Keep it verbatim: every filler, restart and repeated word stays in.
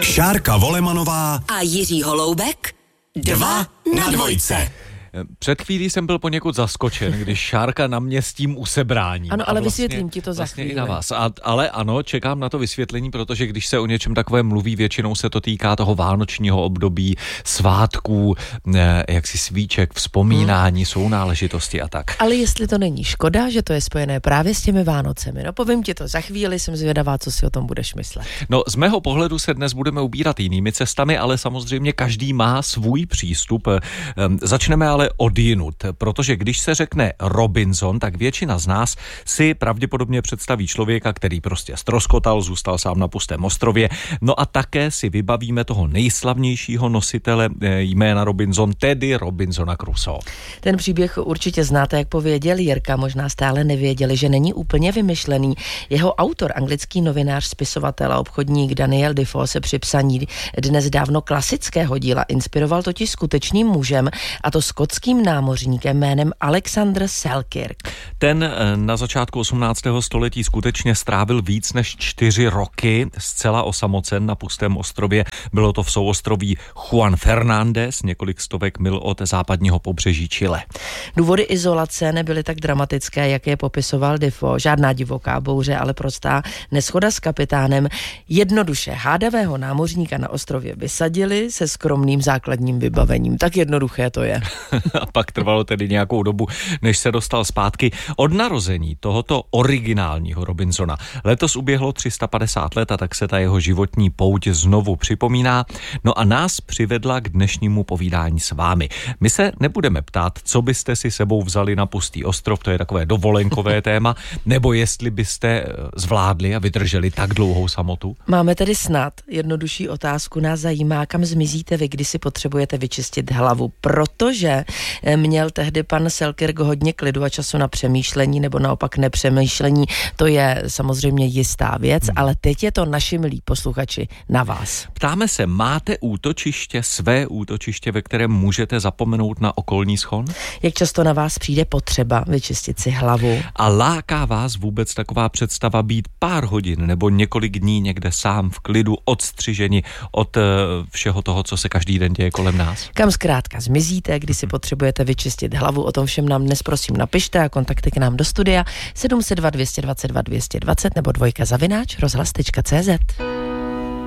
Šárka Volemanová a Jiří Holoubek. Dva na dvojce. Před chvílí jsem byl poněkud zaskočen, když Šárka na mě s tím usebráním. Ano, ale vlastně, vysvětlím ti to za vlastně chvíli. i na vás. A, ale ano, čekám na to vysvětlení, protože když se o něčem takovém mluví, většinou se to týká toho vánočního období, svátků, jaksi svíček, vzpomínání, hmm. sounáležitosti a tak. Ale jestli to není škoda, že to je spojené právě s těmi Vánocemi. No povím ti to za chvíli, jsem zvědavá, co si o tom budeš myslet. No z mého pohledu se dnes budeme ubírat jinými cestami, ale samozřejmě každý má svůj přístup. Začneme ale odjinut, protože když se řekne Robinson, tak většina z nás si pravděpodobně představí člověka, který prostě ztroskotal, zůstal sám na pustém ostrově. No a také si vybavíme toho nejslavnějšího nositele jména Robinson, tedy Robinsona Crusoe. Ten příběh určitě znáte, jak pověděl Jirka, možná stále nevěděli, že není úplně vymyšlený. Jeho autor, anglický novinář, spisovatel a obchodník Daniel Defoe se při psaní dnes dávno klasického díla inspiroval totiž skutečným mužem, a to skotským námořníkem jménem Alexander Selkirk. Ten na začátku osmnáctého století skutečně strávil víc než čtyři roky zcela osamocen na pustém ostrově. Bylo to v souostroví Juan Fernández, několik stovek mil od západního pobřeží Chile. Důvody izolace nebyly tak dramatické, jak je popisoval Defoe. Žádná divoká bouře, ale prostá neshoda s kapitánem. Jednoduše hádavého námořníka na ostrově vysadili se skromným základním vybavením. Tak jednoduché to je. A pak trvalo tedy nějakou dobu, než se dostal zpátky. Od narození tohoto originálního Robinsona letos uběhlo tři sta padesát let a tak se ta jeho životní pouť znovu připomíná. No a nás přivedla k dnešnímu povídání s vámi. My se nebudeme ptát, co byste si sebou vzali na pustý ostrov, to je takové dovolenkové téma, nebo jestli byste zvládli a vydrželi tak dlouhou samotu. Máme tedy snad jednodušší otázku. Nás zajímá, kam zmizíte vy, když si potřebujete vyčistit hlavu, protože měl tehdy pan Selkirk hodně klidu a času na přemýšlení nebo naopak nepřemýšlení. To je samozřejmě jistá věc, hmm. ale teď je to, naši milí posluchači, na vás. Ptáme se, máte útočiště, své útočiště, ve kterém můžete zapomenout na okolní schon? Jak často na vás přijde potřeba vyčistit si hlavu? A láká vás vůbec taková představa být pár hodin nebo několik dní někde sám v klidu, odstřiženi od uh, všeho toho, co se každý den děje kolem nás? Kam zkrátka zmizíte, když si potřebujete vyčistit hlavu? O tom všem nám dnes prosím napište a kontakty k nám do studia sedm set dva, dvě dvacet dva, dvě dvacet nebo dvojka zavináč rozhlas tečka cé zet.